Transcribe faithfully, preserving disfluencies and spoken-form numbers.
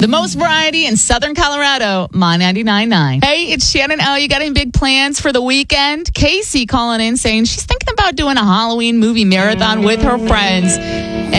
The most variety in Southern Colorado, My ninety-nine point nine. Hey, it's Shannon O. You got any big plans for the weekend? Casey calling in saying she's thinking about doing a Halloween movie marathon with her friends.